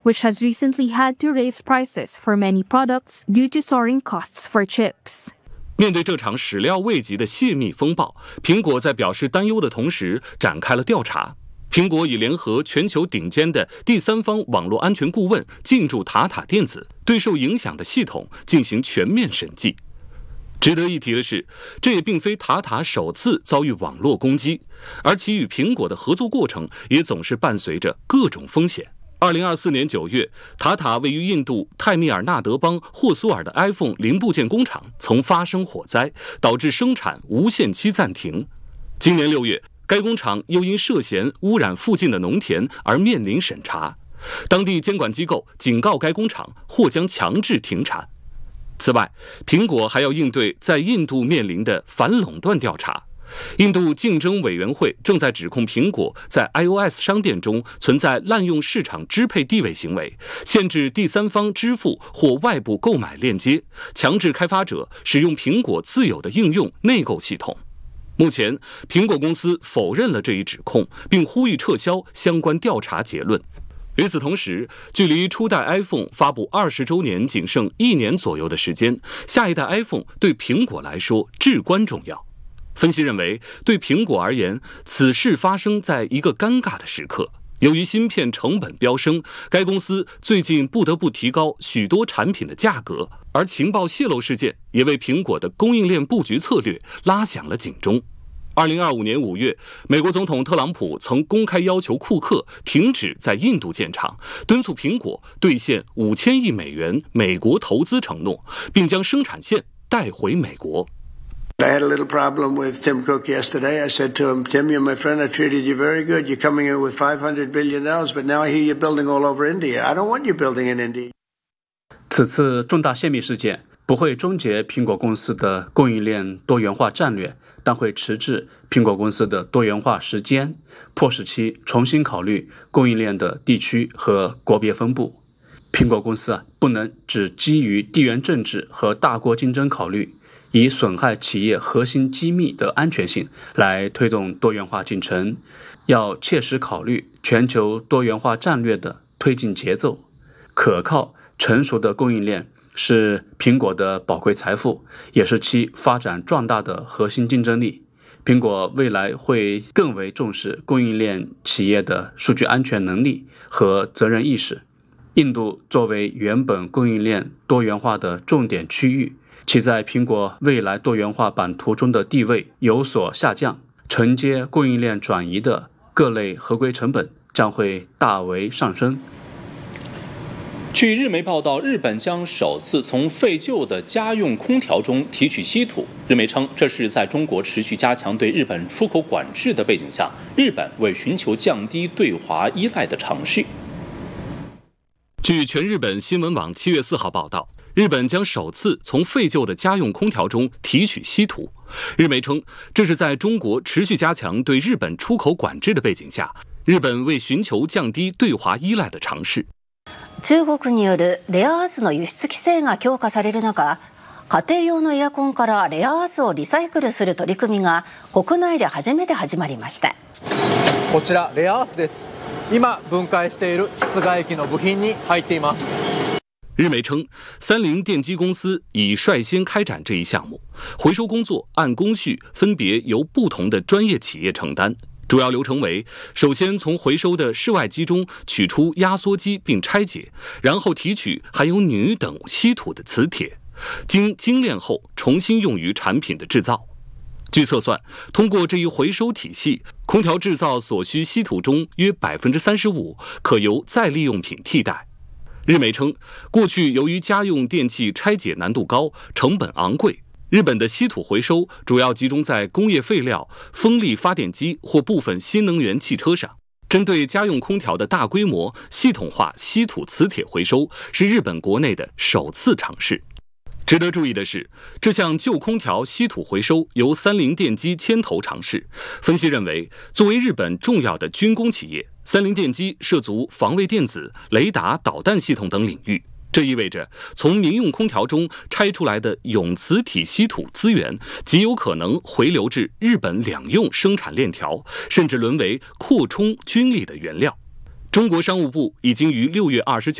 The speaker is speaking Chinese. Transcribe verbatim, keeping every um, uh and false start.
which has recently had to raise prices for many products due to soaring costs for chips. 面对这场始料未及的泄密风暴，苹果在表示担忧的同时展开了调查。苹果已联合全球顶尖的第三方网络安全顾问进驻塔塔电子，对受影响的系统进行全面审计。值得一提的是，这也并非塔塔首次遭遇网络攻击，而其与苹果的合作过程也总是伴随着各种风险。二零二四年九月，塔塔位于印度泰米尔纳德邦霍苏尔的 iPhone 零部件工厂曾发生火灾，导致生产无限期暂停。今年六月，该工厂又因涉嫌污染附近的农田而面临审查，当地监管机构警告该工厂或将强制停产。此外，苹果还要应对在印度面临的反垄断调查。印度竞争委员会正在指控苹果在 iOS 商店中存在滥用市场支配地位行为，限制第三方支付或外部购买链接，强制开发者使用苹果自有的应用内购系统。目前，苹果公司否认了这一指控，并呼吁撤销相关调查结论。与此同时，距离初代 iPhone 发布二十周年仅剩一年左右的时间，下一代 iPhone 对苹果来说至关重要。分析认为，对苹果而言，此事发生在一个尴尬的时刻。由于芯片成本飙升，该公司最近不得不提高许多产品的价格，而情报泄露事件也为苹果的供应链布局策略拉响了警钟。二零二五年五月，美国总统特朗普曾公开要求库克停止在印度建厂，敦促苹果兑现五千亿美元美国投资承诺，并将生产线带回美国。 I had a little problem with Tim Cook yesterday. I said to him, Tim, you're my friend. I treated you very good. You're coming in with five hundred billion dollars, but now I hear you're building all over India. I don't want you building in India. 此次重大泄密事件不会终结苹果公司的供应链多元化战略，但会迟滞苹果公司的多元化时间，迫使其重新考虑供应链的地区和国别分布。苹果公司啊，不能只基于地缘政治和大国竞争考虑，以损害企业核心机密的安全性来推动多元化进程，要切实考虑全球多元化战略的推进节奏。可靠成熟的供应链是苹果的宝贵财富，也是其发展壮大的核心竞争力。苹果未来会更为重视供应链企业的数据安全能力和责任意识。印度作为原本供应链多元化的重点区域，其在苹果未来多元化版图中的地位有所下降，承接供应链转移的各类合规成本将会大为上升。 据日媒报道，日本将首次从废旧的家用空调中提取稀土。日媒称，这是在中国持续加强对日本出口管制的背景下，日本为寻求降低对华依赖的尝试。 据全日本新闻网七月四号报道，日本将首次从废旧的家用空调中提取稀土。日媒称，这是在中国持续加強对日本出口管制的背景下，日本为尋求降低對華依賴的嘗試。 中国によるレアアースの輸出規制が強化される中、家庭用のエアコンからレアアースをリサイクルする取り組みが国内で初めて始まりました。 こちらレアアースです。今分解している室外機の部品に入っています。 日媒称，三菱电机公司已率先开展这一项目，回收工作按工序分别由不同的专业企业承担。主要流程为：首先从回收的室外机中取出压缩机并拆解，然后提取含有铝等稀土的磁铁，经精炼后重新用于产品的制造。据测算，通过这一回收体系，空调制造所需稀土中约 百分之三十五 可由再利用品替代。日媒称，过去由于家用电器拆解难度高，成本昂贵，日本的稀土回收主要集中在工业废料、风力发电机或部分新能源汽车上。针对家用空调的大规模系统化稀土磁铁回收是日本国内的首次尝试。值得注意的是，这项旧空调稀土回收由三菱电机牵头尝试。分析认为，作为日本重要的军工企业，三菱电机涉足防卫电子、雷达、导弹系统等领域。这意味着，从民用空调中拆出来的永磁体稀土资源，极有可能回流至日本两用生产链条，甚至沦为扩充军力的原料。 中国商务部已经于六月二十九